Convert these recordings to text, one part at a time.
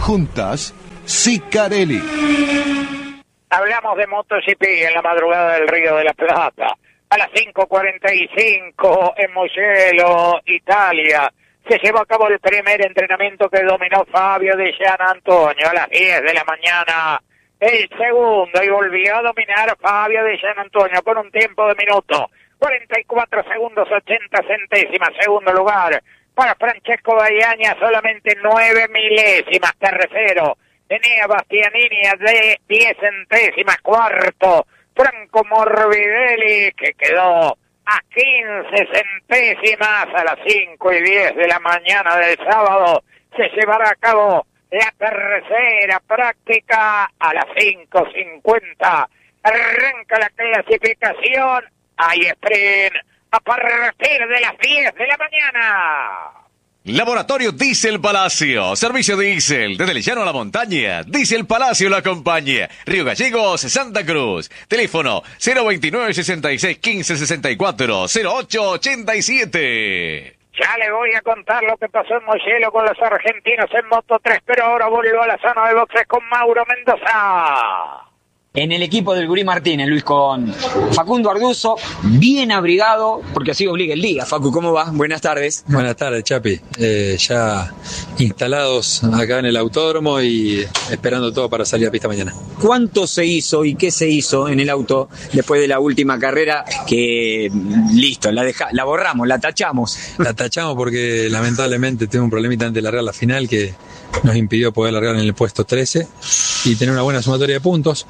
Juntas, Sicarelli. Hablamos de MotoGP en la madrugada del Río de la Plata. A las 5:45 en Mugello, Italia, se llevó a cabo el primer entrenamiento que dominó Fabio Di Gianantonio. A las 10 de la mañana, el segundo, y volvió a dominar Fabio Di Gianantonio con un tiempo de minuto 44 segundos 80 centésimas. Segundo lugar para Francesco Bagnaia, solamente 9 milésimas. Tercero, Enea Bastianini de 10 centésimas. Cuarto, Franco Morbidelli, que quedó a 15 centésimas. A las 5:10 de la mañana del sábado se llevará a cabo la tercera práctica. A las 5:50 arranca la clasificación. Hay sprint a partir de las 10 de la mañana. Laboratorio Diesel Palacio, servicio diésel, desde el llano a la montaña. Diesel Palacio lo acompaña. Río Gallegos, Santa Cruz. Teléfono 029 66 15 64 08 87. Ya le voy a contar lo que pasó en Mugello con los argentinos en Moto3, pero ahora vuelvo a la zona de boxes con Mauro Mendoza. En el equipo del Gurí Martínez, Luis, con Facundo Arduzo, bien abrigado, porque así obliga el día. Facu, ¿cómo va? Buenas tardes. Buenas tardes, Chapi. Ya instalados acá en el autódromo y esperando todo para salir a pista mañana. ¿Cuánto se hizo y qué se hizo en el auto después de la última carrera? Que listo, la borramos, la tachamos. La tachamos porque lamentablemente tuve un problemita antes de largar la final que nos impidió poder largar en el puesto 13 y tener una buena sumatoria de puntos.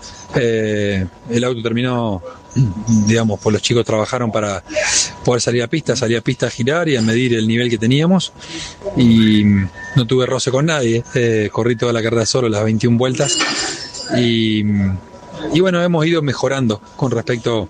El auto terminó, digamos, pues los chicos trabajaron para poder salir a pista a girar y a medir el nivel que teníamos, y no tuve roce con nadie. Corrí toda la carrera solo, las 21 vueltas, y bueno, hemos ido mejorando con respecto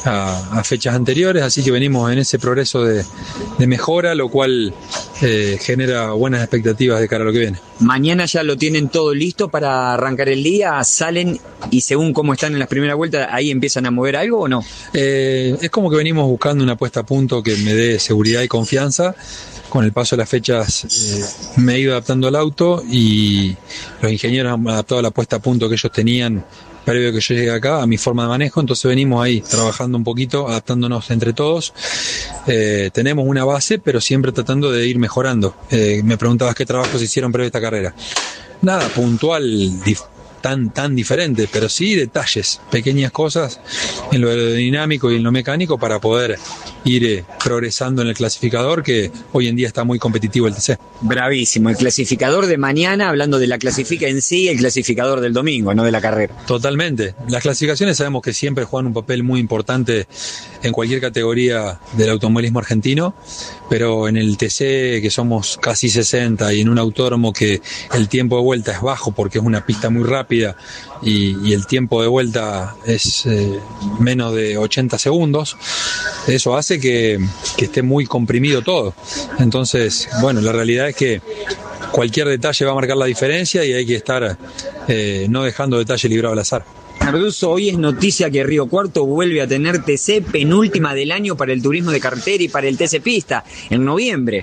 a fechas anteriores, así que venimos en ese progreso de mejora, lo cual genera buenas expectativas de cara a lo que viene. Mañana ya lo tienen todo listo para arrancar el día, salen y según cómo están en las primeras vueltas, ahí empiezan a mover algo o no. Es como que venimos buscando una puesta a punto que me dé seguridad y confianza. Con el paso de las fechas me he ido adaptando al auto y los ingenieros han adaptado la puesta a punto que ellos tenían previo que yo llegue acá a mi forma de manejo, entonces venimos ahí trabajando un poquito, adaptándonos entre todos. Tenemos una base, pero siempre tratando de ir mejorando. Me preguntabas qué trabajos hicieron previo a esta carrera. Nada puntual, tan diferente, pero sí detalles, pequeñas cosas en lo aerodinámico y en lo mecánico para poder ir progresando en el clasificador, que hoy en día está muy competitivo el TC. Bravísimo, el clasificador de mañana, hablando de la clasifica en sí, el clasificador del domingo, no de la carrera. Totalmente, las clasificaciones sabemos que siempre juegan un papel muy importante en cualquier categoría del automovilismo argentino, pero en el TC, que somos casi 60, y en un autódromo que el tiempo de vuelta es bajo porque es una pista muy rápida y el tiempo de vuelta es menos de 80 segundos, eso hace que esté muy comprimido todo. Entonces, bueno, la realidad es que cualquier detalle va a marcar la diferencia y hay que estar no dejando detalle librado al azar. Arduzo, hoy es noticia que Río Cuarto vuelve a tener TC penúltima del año para el turismo de carretera y para el TC Pista, en noviembre.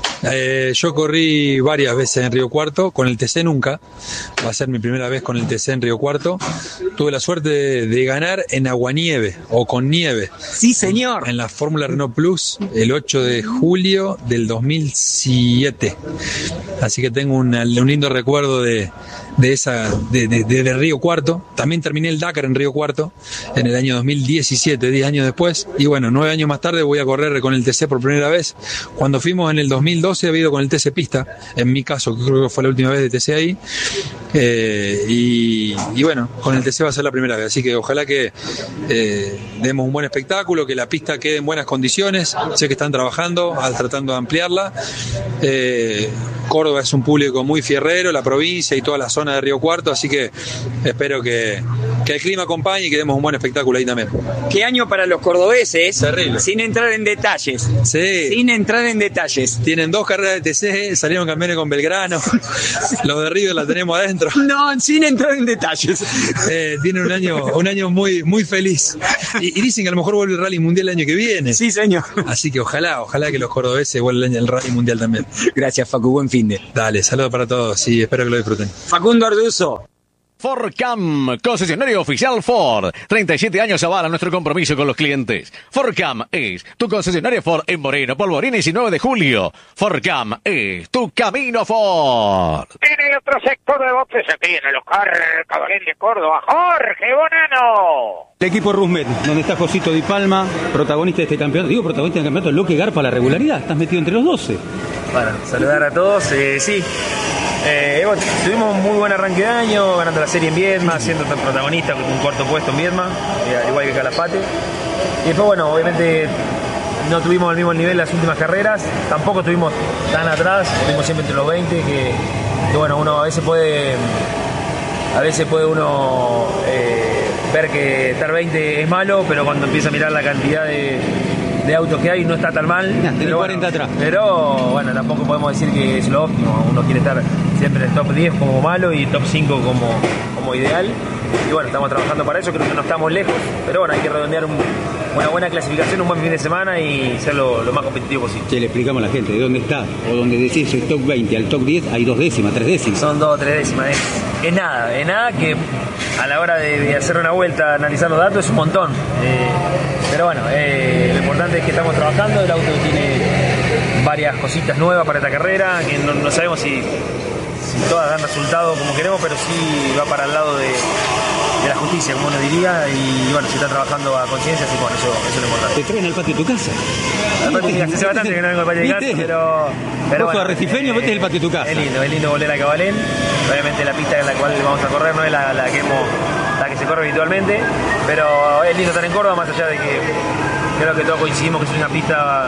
Yo corrí varias veces en Río Cuarto, con el TC nunca, va a ser mi primera vez con el TC en Río Cuarto. Tuve la suerte de ganar en aguanieve o con nieve. Sí, señor. En la Fórmula Renault Plus el 8 de julio del 2007. Así que tengo un lindo recuerdo de Río Cuarto. También terminé el Dakar en Río Cuarto en el año 2017, 10 años después. Y bueno, 9 años más tarde voy a correr con el TC por primera vez. Cuando fuimos en el 2012 había ido con el TC Pista, en mi caso, que creo que fue la última vez de TC ahí. Y bueno, con el TC va a ser la primera vez. Así que ojalá que demos un buen espectáculo, que la pista quede en buenas condiciones. Sé que están trabajando, tratando de ampliarla. Córdoba es un público muy fierrero, la provincia y toda la zona de Río Cuarto, así que espero que que el clima acompañe y que demos un buen espectáculo ahí también. ¿Qué año para los cordobeses? Terrible. Sin entrar en detalles. Sí. Sin entrar en detalles. Tienen 2 carreras de TC, salieron campeones con Belgrano. Los de River la tenemos adentro. No, sin entrar en detalles. Tienen un año muy, muy feliz. Y dicen que a lo mejor vuelve el Rally Mundial el año que viene. Sí, señor. Así que ojalá que los cordobeses vuelvan el Rally Mundial también. Gracias, Facu. Buen fin de. Dale, saludos para todos y espero que lo disfruten. Facundo Arduzo. Fordcam, concesionario oficial Ford. 37 años avala nuestro compromiso con los clientes. Fordcam es tu concesionario Ford en Moreno, Polvorín y 19 de julio. Fordcam es tu camino Ford. En el otro sector de boxes se tiene el Oscar Cabalén de Córdoba, Jorge Bonano. El equipo Rusmet, donde está Josito Di Palma, protagonista de este campeonato. Digo protagonista del campeonato, lo que garpa la regularidad. Estás metido entre los 12. Bueno, saludar a todos. Sí, tuvimos un muy buen arranque de año, ganando la serie en Viedma, siendo protagonista con un cuarto puesto en Viedma, al igual que Calafate. Y después, bueno, obviamente no tuvimos el mismo nivel las últimas carreras, tampoco estuvimos tan atrás, estuvimos siempre entre los 20, que bueno, uno a veces puede uno ver que estar 20 es malo, pero cuando empieza a mirar la cantidad de autos que hay no está tan mal. Tiene 40 atrás. Pero bueno, tampoco podemos decir que es lo óptimo. Uno quiere estar siempre en el top 10 como malo y top 5 como ideal. Y bueno, estamos trabajando para eso, creo que no estamos lejos. Pero bueno, hay que redondear una buena clasificación, un buen fin de semana y ser lo más competitivo posible. Che, le explicamos a la gente de dónde está, o donde decís el top 20 al top 10 hay 2 décimas, 3 décimas. Son 2 o 3 décimas. Es nada que a la hora de hacer una vuelta, analizar los datos, es un montón. Pero bueno, lo importante es que estamos trabajando, el auto tiene varias cositas nuevas para esta carrera, que no sabemos si todas dan resultado como queremos, pero sí va para el lado de la justicia, como uno diría, y bueno, se está trabajando a conciencia, así que bueno, eso es lo importante. ¿Te traen al patio de tu casa? Al patio de mi casa, hace bastante que no vengo al patio de mi casa, pero bueno, arrecifeño, vete del patio de tu casa. Es lindo volver a Cabalén, obviamente la pista en la cual vamos a correr no es la que se corre habitualmente, pero es lindo estar en Córdoba, más allá de que creo que todos coincidimos que es una pista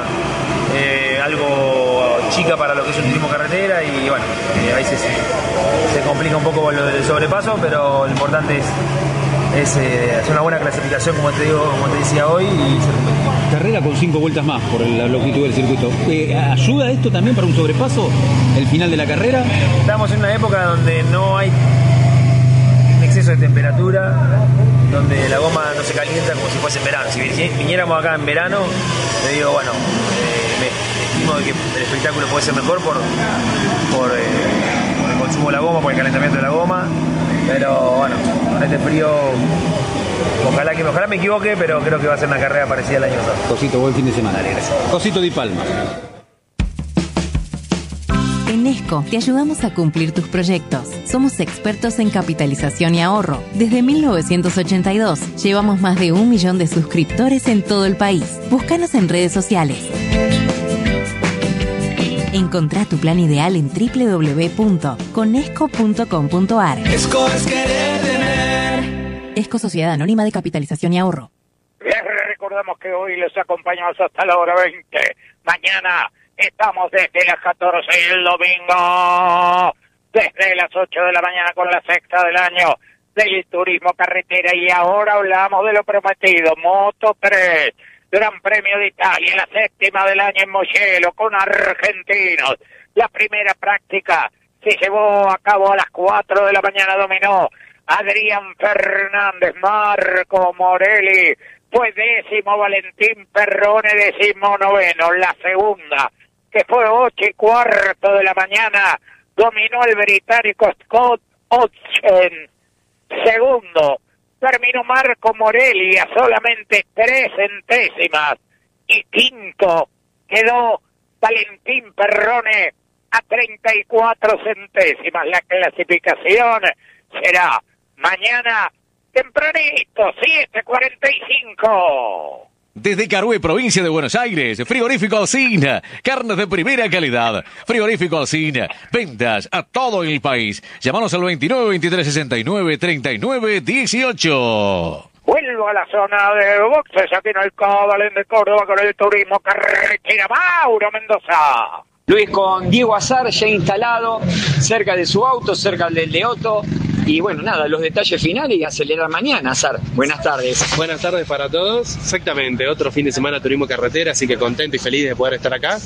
algo chica para lo que es un turismo carretera y bueno, a veces se complica un poco lo del sobrepaso, pero lo importante es hacer una buena clasificación, como te decía hoy, y ser competitivo. Carrera con 5 vueltas más por la longitud del circuito. ¿Ayuda esto también para un sobrepaso, el final de la carrera? Estamos en una época donde no hay exceso de temperatura, donde la goma no se calienta como si fuese en verano. Si viniéramos acá en verano, te digo, bueno, estimo que el espectáculo puede ser mejor por el consumo de la goma, por el calentamiento de la goma, pero bueno, con este frío, ojalá me equivoque, pero creo que va a ser una carrera parecida al año pasado. Cosito, buen fin de semana. Dale, gracias. Cosito Di Palma. En ESCO te ayudamos a cumplir tus proyectos. Somos expertos en capitalización y ahorro. Desde 1982 llevamos más de 1 millón de suscriptores en todo el país. Búscanos en redes sociales. Encontrá tu plan ideal en www.conesco.com.ar. ESCO es querer tener. ESCO, Sociedad Anónima de Capitalización y Ahorro. Les recordamos que hoy les acompañamos hasta la hora 20. Mañana estamos desde las 14 y el domingo desde las 8 de la mañana con la sexta del año del turismo carretera. Y ahora hablamos de lo prometido, Moto 3, Gran Premio de Italia, la séptima del año en Mugello con argentinos. La primera práctica se llevó a cabo a las 4 de la mañana, dominó Adrián Fernández, Marco Morelli, fue 10º Valentín Perrone, 19º. La segunda, que fue 8:15 de la mañana, dominó el británico Scott Hodgson. Segundo, terminó Marco Morelli a solamente 3 centésimas. Y quinto, quedó Valentín Perrone a 34 centésimas. La clasificación será mañana tempranito, 7:45. Desde Carué, provincia de Buenos Aires, Frigorífico Alsina, carnes de primera calidad. Frigorífico Alsina, ventas a todo el país. Llámanos al 29 23 69 39 18. Vuelvo a la zona de boxes aquí en el Cabalén de Córdoba con el turismo carretera. Mauro Mendoza. Luis con Diego Azar ya instalado cerca de su auto, cerca del de Otto, Y bueno, nada, los detalles finales y acelerar mañana, Azar. Buenas tardes. Buenas tardes para todos. Exactamente, otro fin de semana turismo carretera, así que contento y feliz de poder estar acá.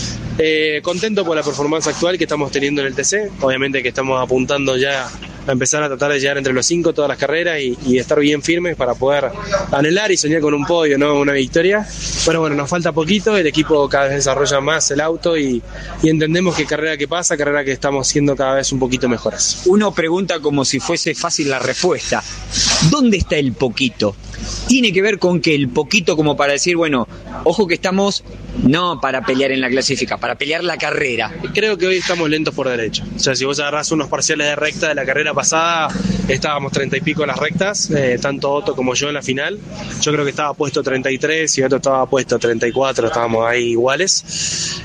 Contento por la performance actual que estamos teniendo en el TC. Obviamente que estamos apuntando ya a empezar a tratar de llegar entre los 5 todas las carreras y estar bien firmes para poder anhelar y soñar con un podio, ¿no? Una victoria. Pero bueno, nos falta poquito, el equipo cada vez desarrolla más el auto y entendemos que carrera que pasa, carrera que estamos siendo cada vez un poquito mejores. Uno pregunta como si fuese fácil la respuesta. ¿Dónde está el poquito? Tiene que ver con que el poquito como para decir, bueno, ojo que estamos no para pelear en la clasifica, para pelear la carrera. Creo que hoy estamos lentos por derecho. O sea, si vos agarrás unos parciales de recta de la carrera pasada, estábamos 30 y pico en las rectas, tanto Otto como yo en la final. Yo creo que estaba puesto 33 y Otto estaba puesto 34, estábamos ahí iguales.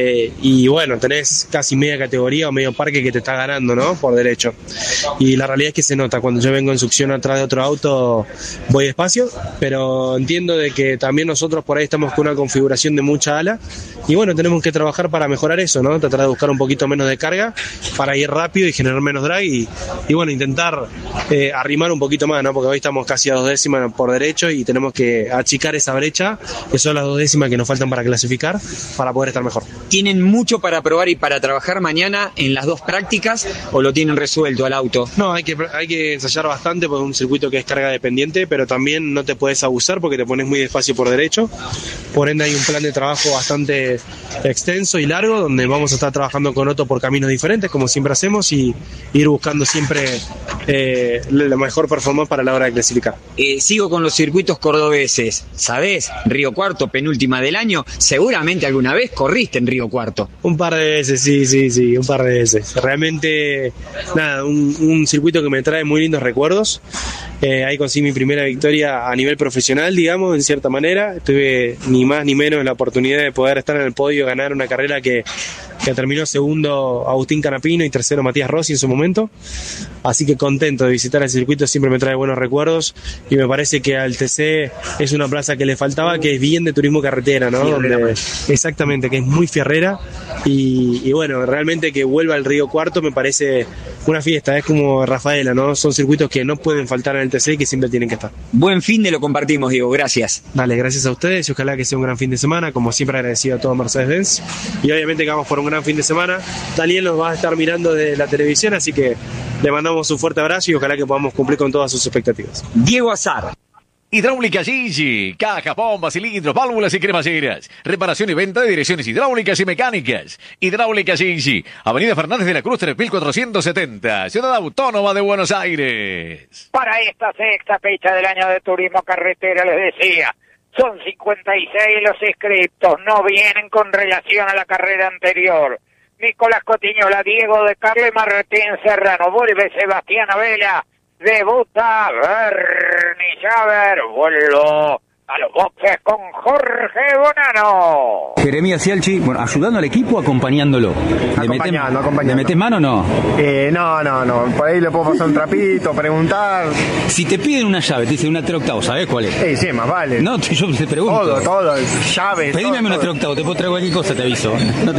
Y bueno, tenés casi media categoría o medio parque que te está ganando, ¿no? Por derecho. Y la realidad es que se nota, cuando yo vengo en succión atrás de otro auto, voy despacio, pero entiendo de que también nosotros por ahí estamos con una configuración de mucha ala y bueno, tenemos que trabajar para mejorar eso, ¿no? Tratar de buscar un poquito menos de carga para ir rápido y generar menos drag y bueno, intentar arrimar un poquito más, ¿no? Porque hoy estamos casi a 2 décimas por derecho y tenemos que achicar esa brecha, que son las 2 décimas que nos faltan para clasificar, para poder estar mejor. ¿Tienen mucho para probar y para trabajar mañana en las 2 prácticas o lo tienen resuelto al auto? No, hay que ensayar bastante por un circuito que es carga dependiente, pero también no te puedes abusar porque te pones muy despacio por derecho. Por ende hay un plan de trabajo bastante extenso y largo donde vamos a estar trabajando con Otto por caminos diferentes como siempre hacemos y ir buscando siempre la mejor performance para la hora de clasificar. Sigo con los circuitos cordobeses. ¿Sabés? Río Cuarto, penúltima del año. Seguramente alguna vez corriste en Río Cuarto. Un par de veces, sí, un par de veces. Realmente, nada, un circuito que me trae muy lindos recuerdos. Ahí conseguí mi primera victoria a nivel profesional, digamos, en cierta manera. Tuve ni más ni menos la oportunidad de poder estar en el podio, ganar una carrera que terminó segundo Agustín Canapino y tercero Matías Rossi en su momento. Así que contento de visitar el circuito, siempre me trae buenos recuerdos y me parece que al TC es una plaza que le faltaba, que es bien de turismo carretera, ¿no? Donde, exactamente, que es muy fierrera y bueno, realmente que vuelva al Río Cuarto me parece una fiesta, es como Rafaela, ¿no? Son circuitos que no pueden faltar en el TC y que siempre tienen que estar. Buen fin de lo compartimos, Diego, gracias. Dale, gracias a ustedes y ojalá que sea un gran fin de semana, como siempre agradecido a todo Mercedes-Benz y obviamente que vamos por un gran fin de semana. Daniel nos va a estar mirando de la televisión, así que le mandamos un fuerte abrazo y ojalá que podamos cumplir con todas sus expectativas. Diego Azar. Hidráulica Gigi, cajas, bombas, cilindros, válvulas y cremalleras. Reparación y venta de direcciones hidráulicas y mecánicas. Hidráulica Gigi, Avenida Fernández de la Cruz 3470, Ciudad Autónoma de Buenos Aires. Para esta sexta fecha del año de turismo carretera, les decía, son 56 los inscriptos, no vienen con relación a la carrera anterior. Nicolás Cotiñola, Diego de Carle, Martín Serrano, vuelve Sebastián Abela, debuta Bernie Javer, vuelo a los boxes con Jorge Bonano. Jeremías Cialchi, bueno, ayudando al equipo, acompañándolo. Acompañando. ¿Le metés mano o no? No. Por ahí le puedo pasar un trapito, preguntar. Si te piden una llave, te dicen una 3/8, ¿sabés cuál es? Sí, más vale. No, yo te pregunto. Todo, llaves. Pedime una 3/8, te puedo traer cualquier cosa, te aviso. No.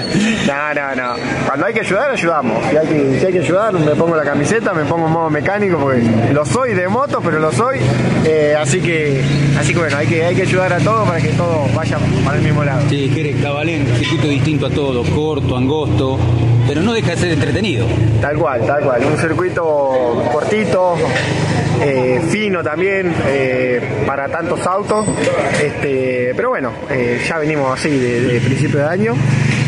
Cuando hay que ayudar, ayudamos. Si hay que ayudar, me pongo la camiseta, me pongo en modo mecánico, porque lo soy de moto, pero lo soy. Así que bueno, hay que ayudar a todos para que todos vayan para el mismo lado. Sí, Jerez, Cabalén, circuito distinto a todo, corto, angosto, pero no deja de ser entretenido. Tal cual. Un circuito cortito, fino también, para tantos autos. Pero bueno, ya venimos así de principio de año.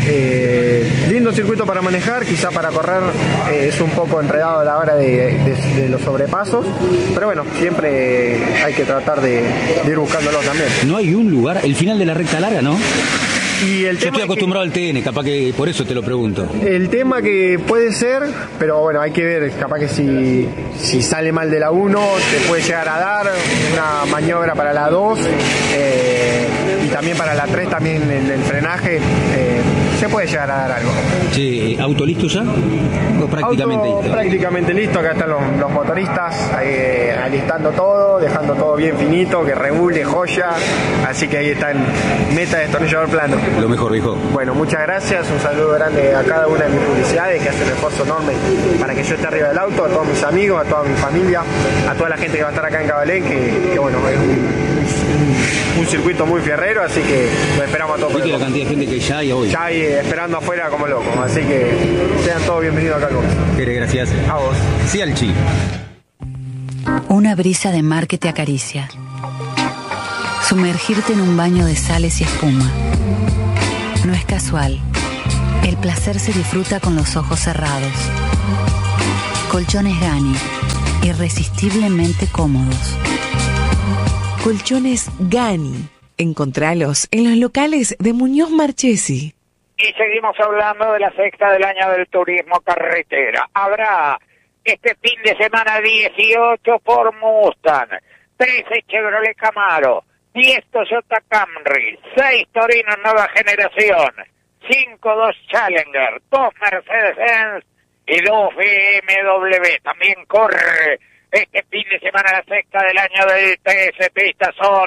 Lindo circuito para manejar, quizá para correr es un poco enredado a la hora de los sobrepasos, pero bueno, siempre hay que tratar de ir buscándolo también. No hay un lugar, el final de la recta larga, ¿no? Y el Yo estoy acostumbrado al TN, capaz que por eso te lo pregunto. El tema que puede ser, pero bueno, hay que ver, capaz que si sale mal de la 1, te puede llegar a dar una maniobra para la 2 y también para la 3, también el frenaje se puede llegar a dar algo. Sí, ¿auto listo ya? ¿O prácticamente listo? Prácticamente listo, acá están los motoristas alistando todo, dejando todo bien finito, que regule, joya, así que ahí está en meta de destornillador plano. Lo mejor, viejo. Bueno, muchas gracias, un saludo grande a cada una de mis publicidades que hacen un esfuerzo enorme para que yo esté arriba del auto, a todos mis amigos, a toda mi familia, a toda la gente que va a estar acá en Cabalén, que bueno, es un circuito muy fierrero, así que lo esperamos a todos. ¿Viste la cantidad de gente que ya hay hoy? Ya hay esperando afuera como locos, así que sean todos bienvenidos acá al box. Gracias. A vos. Sí, al chi. Una brisa de mar que te acaricia. Sumergirte en un baño de sales y espuma. No es casual. El placer se disfruta con los ojos cerrados. Colchones Gani. Irresistiblemente cómodos. Colchones Gani. Encontralos en los locales de Muñoz Marchesi. Y seguimos hablando de la sexta del año del turismo carretera. Habrá este fin de semana 18 Ford Mustang, 13 Chevrolet Camaro, 10 Toyota Camry, 6 Torinos nueva generación, 5 Dodge Challenger, 2 Mercedes-Benz y 2 BMW. También corre este fin de semana la sexta del año del TC Pista. Son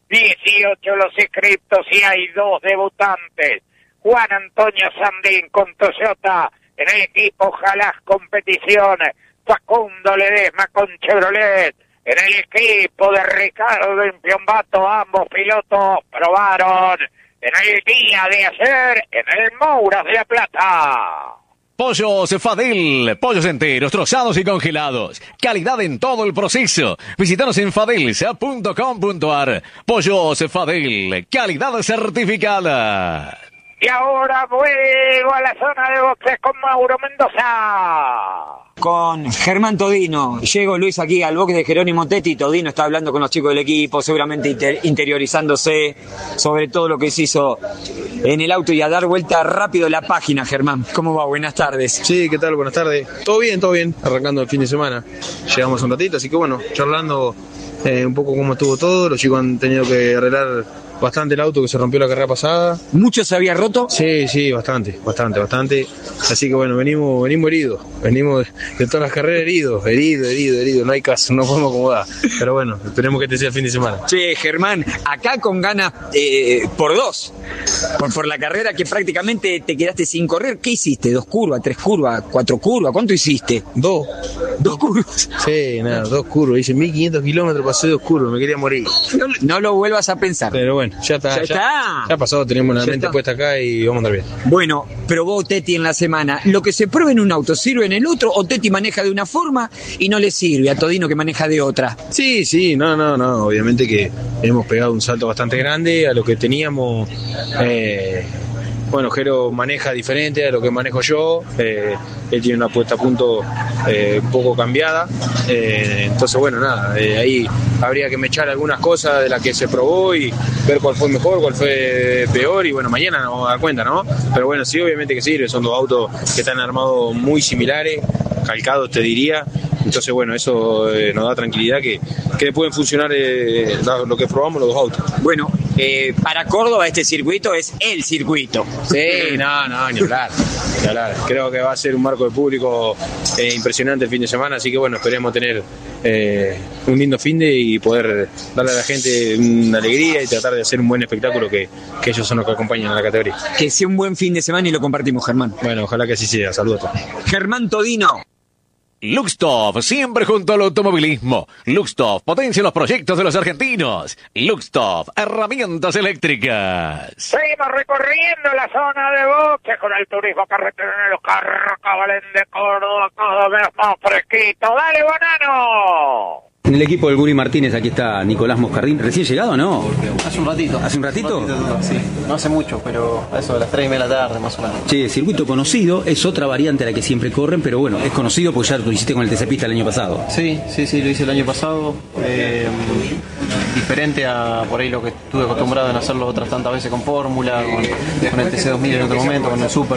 18 los inscriptos y hay 2 debutantes. Juan Antonio Sandín con Toyota en el equipo Jalás Competición. Facundo Ledesma con Chevrolet en el equipo de Ricardo Impiombato. Ambos pilotos probaron en el día de ayer en el Mouras de La Plata. Pollos Fadel, pollos enteros, trozados y congelados. Calidad en todo el proceso. Visítanos en fadelsa.com.ar. Pollos Fadel, calidad certificada. Y ahora vuelvo a la zona de boxes con Mauro Mendoza. Con Germán Todino. Llego, Luis, aquí al box de Jerónimo Tetti. Todino está hablando con los chicos del equipo, seguramente interiorizándose sobre todo lo que se hizo en el auto y a dar vuelta rápido la página. Germán, ¿cómo va? Buenas tardes. Sí, ¿qué tal? Buenas tardes. Todo bien, arrancando el fin de semana. Llegamos un ratito, así que bueno, charlando un poco cómo estuvo todo. Los chicos han tenido que arreglar bastante el auto que se rompió la carrera pasada. ¿Mucho se había roto? Sí, bastante. Así que bueno, venimos heridos. Venimos de todas las carreras heridos. No hay caso, no podemos acomodar. Pero bueno, esperemos que este sea el fin de semana. Che, Germán, acá con ganas por 2. Por la carrera que prácticamente te quedaste sin correr. ¿Qué hiciste? 2 curvas, 3 curvas, 4 curvas. ¿Cuánto hiciste? 2 curvas. Sí, nada, 2 curvas. Hice 1500 kilómetros, pasé 2 curvas. Me quería morir. No lo vuelvas a pensar. Pero bueno, ya está. Ya pasó, tenemos la mente puesta acá y vamos a andar bien. Bueno, probó Tetti en la semana. Lo que se prueba en un auto sirve en el otro, o Tetti maneja de una forma y no le sirve a Todino que maneja de otra. Sí, no. Obviamente que hemos pegado un salto bastante grande a lo que teníamos. Bueno, Jero maneja diferente a lo que manejo yo. Él tiene una puesta a punto un poco cambiada. Entonces, bueno, nada, ahí habría que mechar algunas cosas de las que se probó y ver cuál fue mejor, cuál fue peor. Y bueno, mañana nos vamos a dar cuenta, ¿no? Pero bueno, sí, obviamente que sirve. Son 2 autos que están armados muy similares, calcados, te diría. Entonces, bueno, eso nos da tranquilidad que pueden funcionar lo que probamos los 2 autos. Bueno, para Córdoba este circuito es el circuito. Sí, no, ni hablar. Creo que va a ser un marco de público impresionante el fin de semana, así que bueno, esperemos tener un lindo fin de y poder darle a la gente una alegría y tratar de hacer un buen espectáculo que ellos son los que acompañan a la categoría. Que sea un buen fin de semana y lo compartimos, Germán. Bueno, ojalá que así sea. Saludos a todos. Germán Todino. Luxtov, siempre junto al automovilismo. Luxtov, potencia los proyectos de los argentinos. Luxtov, herramientas eléctricas. Seguimos recorriendo la zona de boxes con el turismo carretero en los Cabalén de Córdoba, cada vez más fresquito. ¡Dale, Bonano! En el equipo del Guri Martínez, aquí está Nicolás Moscardín. ¿Recién llegado o no? Hace un ratito. ¿Hace un ratito? Sí, no hace mucho, pero a eso de las 3:30 de la tarde más o menos. Sí, circuito conocido, es otra variante a la que siempre corren, pero bueno, es conocido porque ya lo hiciste con el TC Pista el año pasado. Sí, lo hice el año pasado. Diferente a por ahí lo que estuve acostumbrado en hacerlo otras tantas veces con Fórmula, con el TC2000 en otro momento, con el Super.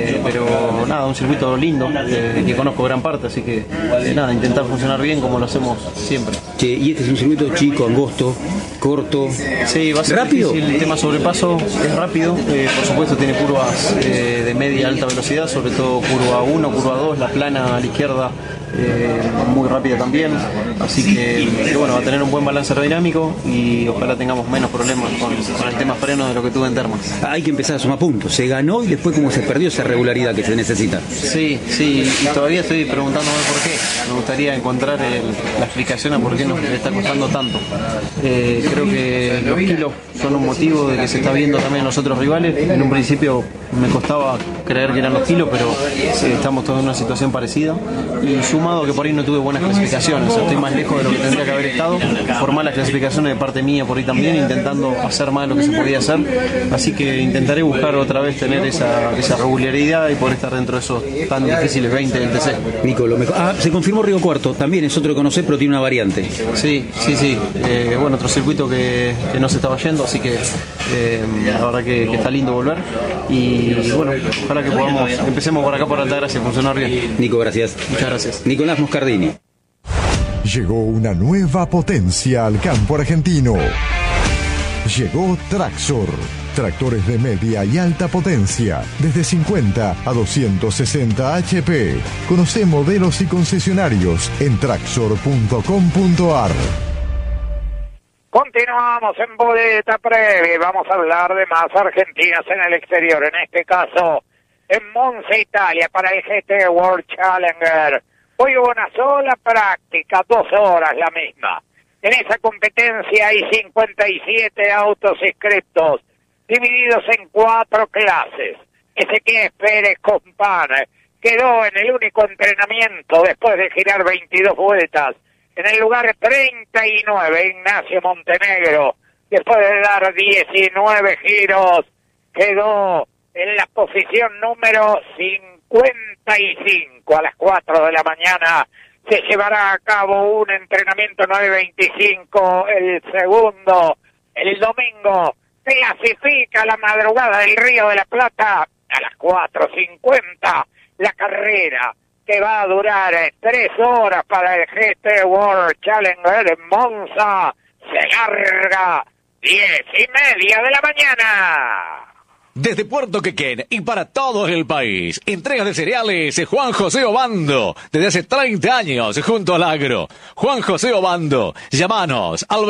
Pero nada, un circuito lindo, que conozco gran parte, así que nada, intentar funcionar bien como lo hacemos intentamos siempre. Che, y este es un circuito chico, angosto, corto. Sí, va a ser rápido. difícil. El tema sobrepaso es rápido. Por supuesto tiene curvas de media y alta velocidad, sobre todo curva 1, curva 2, la plana a la izquierda. Muy rápida también, así que bueno, va a tener un buen balance aerodinámico y ojalá tengamos menos problemas con el tema freno de lo que tuve en Termas. Hay que empezar a sumar puntos, se ganó y después cómo se perdió esa regularidad que se necesita. Sí, y todavía estoy preguntándome por qué. Me gustaría encontrar la explicación a por qué nos está costando tanto. Creo que los kilos son un motivo de que se está viendo también en los otros rivales. En un principio me costaba creer que eran los kilos, pero estamos todos en una situación parecida, y sumado que por ahí no tuve buenas clasificaciones, estoy más lejos de lo que tendría que haber estado, por malas clasificaciones de parte mía por ahí también, intentando hacer más de lo que se podía hacer, así que intentaré buscar otra vez tener esa regularidad y poder estar dentro de esos tan difíciles 20 del TC. Nico, lo mejor. Se confirmó Río Cuarto, también es otro que conocés, pero tiene una variante. Sí. Bueno, otro circuito que no se estaba yendo, así que la verdad que está lindo volver, y bueno, ojalá que empecemos por acá por Altagracia, funcionar bien. Nico, gracias. Muchas gracias. Nicolás Moscardini. Llegó una nueva potencia al campo argentino. Llegó Traxor. Tractores de media y alta potencia, desde 50 a 260 HP. Conoce modelos y concesionarios en traxor.com.ar. Continuamos en Boleta Previa. Vamos a hablar de más argentinas en el exterior, en este caso en Monza, Italia, para el GT World Challenger. Hoy hubo una sola práctica, 2 horas la misma. En esa competencia hay 57 autos inscriptos, divididos en 4 clases. Ezequiel Pérez Compán quedó en el único entrenamiento después de girar 22 vueltas. En el lugar 39, Ignacio Montenegro, después de dar 19 giros, quedó en la posición número 55. A las 4 de la mañana se llevará a cabo un entrenamiento 9.25, el segundo, el domingo. Clasifica la madrugada del Río de la Plata a las 4:50 la carrera, que va a durar 3 horas para el GT World Challenger en Monza. Se larga 10:30 de la mañana. Desde Puerto Quequén y para todo el país, entregas de cereales Juan José Obando, desde hace 30 años junto al agro. Juan José Obando, llámanos al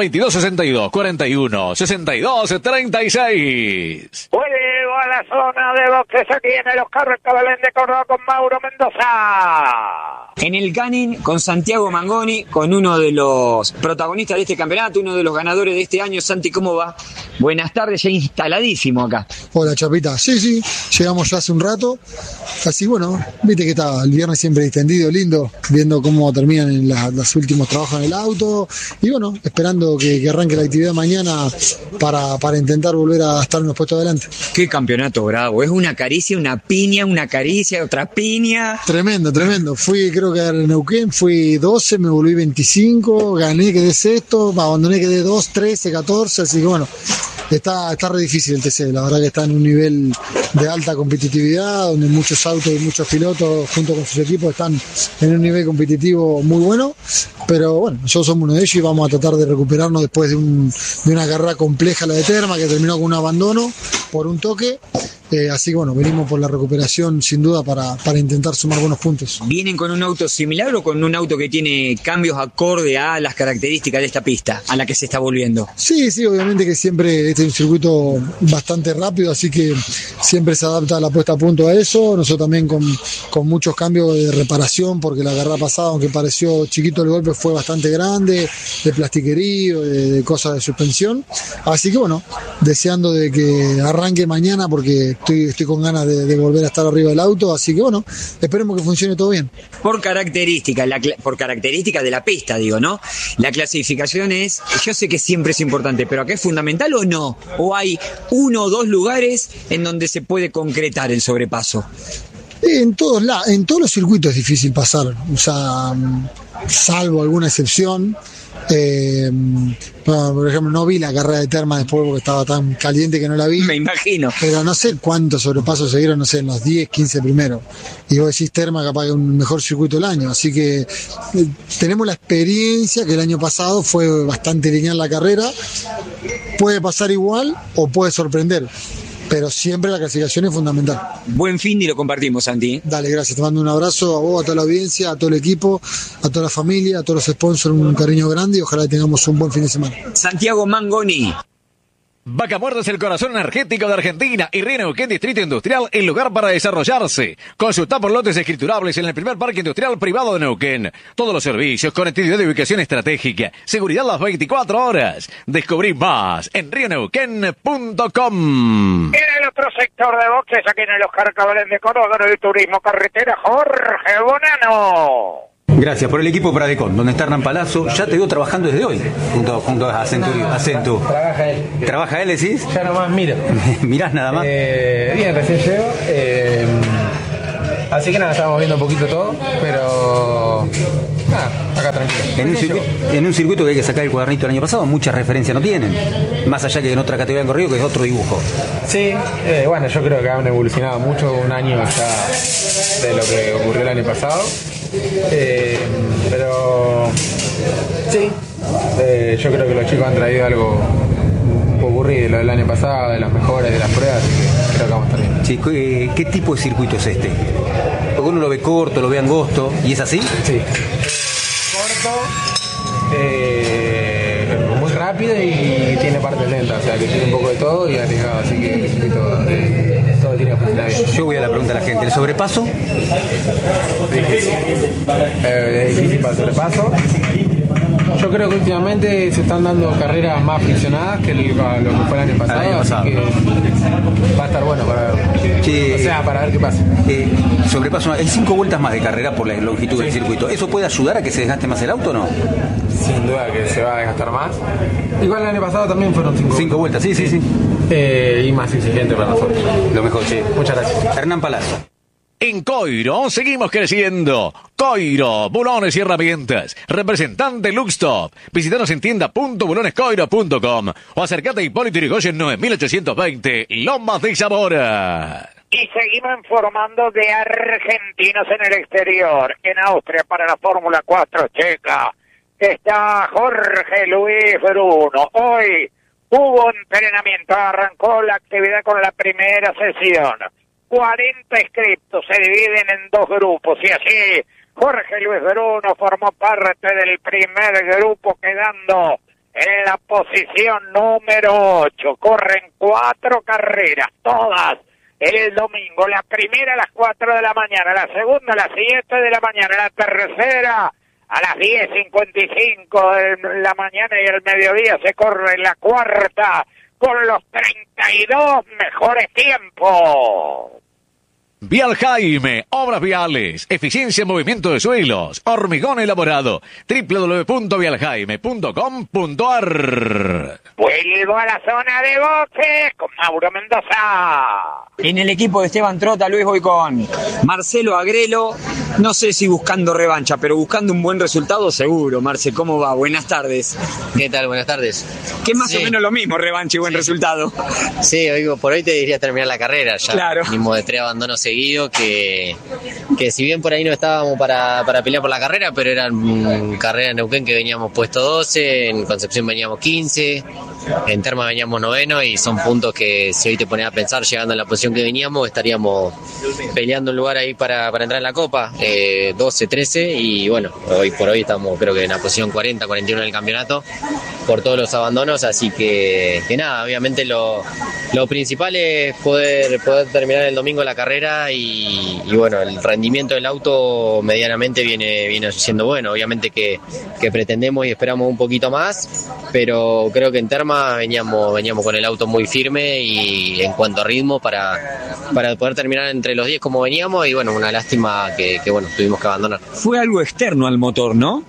2262-41-6236. Vuelvo a la zona de boxes aquí en el Oscar Cabelén de Córdoba con Mauro Mendoza. En el Canning con Santiago Mangoni, con uno de los protagonistas de este campeonato, uno de los ganadores de este año. Santi, ¿cómo va? Buenas tardes, ya instaladísimo acá. Hola, Chapita. Sí, llegamos ya hace un rato. Así, bueno, viste que está el viernes siempre distendido, lindo, viendo cómo terminan los últimos trabajos en el auto. Y bueno, esperando que arranque la actividad mañana para intentar volver a estar en los puestos adelante. Qué campeonato bravo, es una caricia, una piña, una caricia, otra piña. Tremendo. Fui, creo que en Neuquén, fui 12, me volví 25, gané, quedé sexto, abandoné, quedé 2, 13, 14, así que bueno. Está re difícil el TC, la verdad que está en un nivel de alta competitividad, donde muchos autos y muchos pilotos junto con sus equipos están en un nivel competitivo muy bueno, pero bueno, nosotros somos uno de ellos y vamos a tratar de recuperarnos después de una carrera compleja, la de Terma, que terminó con un abandono por un toque. Así que bueno, venimos por la recuperación sin duda para intentar sumar buenos puntos. ¿Vienen con un auto similar o con un auto que tiene cambios acorde a las características de esta pista a la que se está volviendo? Sí, obviamente que siempre este es un circuito bastante rápido, así que siempre se adapta la puesta a punto a eso. Nosotros también con muchos cambios de reparación, porque la carrera pasada, aunque pareció chiquito el golpe, fue bastante grande, de plastiquerío, de cosas de suspensión. Así que bueno, deseando de que arranque mañana, porque estoy con ganas de volver a estar arriba del auto, así que bueno, esperemos que funcione todo bien. Por característica de la pista, digo, ¿no? La clasificación yo sé que siempre es importante, pero ¿acá es fundamental o no? ¿O hay 1 o 2 lugares en donde se puede concretar el sobrepaso? En todos los circuitos es difícil pasar, o sea, salvo alguna excepción. Por ejemplo, no vi la carrera de Terma después porque estaba tan caliente que no la vi. Me imagino. Pero no sé cuántos sobrepasos se dieron, no sé, en los 10, 15 primeros. Y vos decís Terma capaz que es un mejor circuito del año. Así que tenemos la experiencia que el año pasado fue bastante lineal la carrera. Puede pasar igual o puede sorprender. Pero siempre la clasificación es fundamental. Buen fin y lo compartimos, Santi. Dale, gracias. Te mando un abrazo a vos, a toda la audiencia, a todo el equipo, a toda la familia, a todos los sponsors, un cariño grande y ojalá tengamos un buen fin de semana. Santiago Mangoni. Vaca Muerta es el corazón energético de Argentina y Río Neuquén Distrito Industrial, el lugar para desarrollarse. Consulta por lotes escriturables en el primer parque industrial privado de Neuquén. Todos los servicios, conectividad de ubicación estratégica, seguridad las 24 horas. Descubrí más en rioneuquén.com. En el otro sector de boxes, aquí en el Oscar Cabalen de Córdoba, de Turismo Carretera, Jorge Bonano. Gracias por el equipo Pradecon, donde está Hernán Palazzo. Ya te veo trabajando desde hoy, junto a Accenture. Trabaja él. ¿Trabaja él, decís? Ya nomás miro. ¿Mirás nada más? Bien, recién llego. Así que nada, estábamos viendo un poquito todo, pero nada, acá tranquilo. En un circuito que hay que sacar el cuadernito el año pasado, muchas referencias no tienen. Más allá que en otra categoría de corrido, que es otro dibujo. Sí, bueno, yo creo que han evolucionado mucho, un año ya de lo que ocurrió el año pasado. Pero sí, yo creo que los chicos han traído algo un poco aburrido, lo del año pasado, de las mejoras, de las pruebas, así que creo que vamos a estar bien. Sí, ¿qué tipo de circuito es este? Porque uno lo ve corto, lo ve angosto, ¿y es así? Sí. Corto, muy rápido y tiene partes lentas, o sea que tiene un poco de todo y arriesgado, así que el circuito todo tiene que funcionar bien. Yo voy a la pregunta a la gente, ¿el sobrepaso? Difícil. Es difícil para el sobrepaso. Yo creo que últimamente se están dando carreras más friccionadas que lo que fue el año pasado, así que va a estar bueno para ver. Sí, o sea, para ver qué pasa. Sobrepaso, hay 5 vueltas más de carrera por la longitud del circuito. ¿Eso puede ayudar a que se desgaste más el auto o no? Sin duda que se va a desgastar más. Igual el año pasado también fueron 5 vueltas, sí. Y más exigente para nosotros. Lo mejor, sí. Muchas gracias. Hernán Palazzo. En Coiro seguimos creciendo. Coiro, bulones y herramientas. Representante Luxtop. Visítanos en tienda.bulonescoiro.com o acercate a Hipólito Yrigoyen 9820, Lomas de Zamora. Y seguimos informando de argentinos en el exterior. En Austria para la Fórmula 4 checa está Jorge Luis Bruno. Hoy hubo entrenamiento, arrancó la actividad con la primera sesión. 40 inscriptos se dividen en 2 grupos y así Jorge Luis Bruno formó parte del primer grupo, quedando en la posición número 8. Corren 4 carreras, todas el domingo. La primera a las 4 de la mañana, la segunda a las 7 de la mañana, la tercera a las 10:55 de la mañana y el mediodía se corre la cuarta con los 32 mejores tiempos. Vial Jaime, obras viales, eficiencia en movimiento de suelos, hormigón elaborado, www.vialjaime.com.ar. Vuelvo a la zona de boxes con Mauro Mendoza. En el equipo de Esteban Trota, Luis, voy con Marcelo Agrelo. No sé si buscando revancha, pero buscando un buen resultado seguro. Marce, ¿cómo va? Buenas tardes. ¿Qué tal? Buenas tardes. Que más o menos lo mismo, revancha y buen resultado. Sí, por hoy te diría terminar la carrera ya. Claro. Venimos de 3 abandonos seguidos que si bien por ahí no estábamos para pelear por la carrera, pero eran carrera en Neuquén que veníamos puesto 12, en Concepción veníamos 15, en Terma veníamos 9 y son puntos que si hoy te pones a pensar llegando a la posición que veníamos estaríamos peleando un lugar ahí para entrar en la Copa, 12, 13 y bueno, hoy por hoy estamos creo que en la posición 40, 41 en el campeonato por todos los abandonos, así que nada, obviamente lo principal es poder terminar el domingo la carrera y bueno, el rendimiento del auto medianamente viene siendo bueno, obviamente que pretendemos y esperamos un poquito más, pero creo que en Terma veníamos con el auto muy firme y en cuanto a ritmo para poder terminar entre los 10 como veníamos y bueno, una lástima que bueno, tuvimos que abandonar. Fue algo externo al motor, ¿no?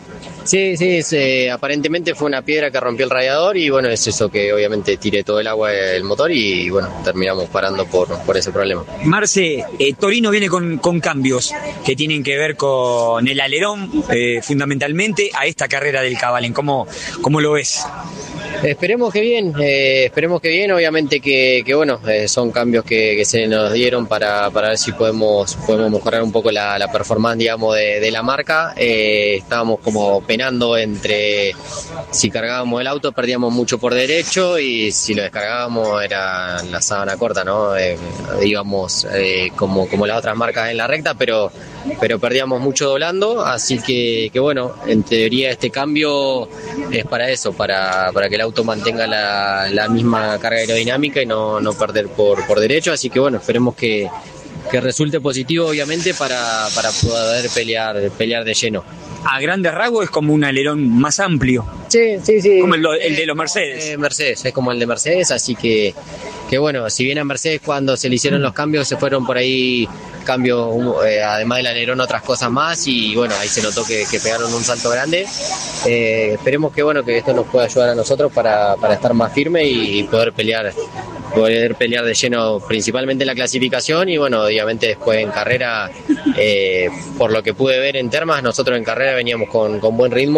Sí, aparentemente fue una piedra que rompió el radiador y bueno, es eso que obviamente tiré todo el agua del motor y bueno, terminamos parando por ese problema. Marce, Torino viene con cambios que tienen que ver con el alerón, fundamentalmente, a esta carrera del Cavalén. ¿Cómo lo ves? Esperemos que bien, obviamente que bueno, son cambios que se nos dieron para ver si podemos mejorar un poco la performance, digamos, de la marca. Estábamos como penando entre si cargábamos el auto perdíamos mucho por derecho y si lo descargábamos era la sábana corta, ¿no? Íbamos como las otras marcas en la recta, pero perdíamos mucho doblando, así que bueno, en teoría este cambio es para eso, para que el auto mantenga la misma carga aerodinámica y no perder por derecho, así que bueno, esperemos que resulte positivo obviamente para poder pelear de lleno. A grandes rasgos es como un alerón más amplio. Sí. Como el de los Mercedes. Mercedes, es como el de Mercedes, así que bueno, si bien a Mercedes cuando se le hicieron los cambios se fueron por ahí cambios, además del alerón otras cosas más y bueno, ahí se notó que pegaron un salto grande. Esperemos que bueno, que esto nos pueda ayudar a nosotros para estar más firme y poder pelear de lleno principalmente en la clasificación y bueno, obviamente después en carrera, por lo que pude ver en Termas, nosotros en carrera veníamos con buen ritmo.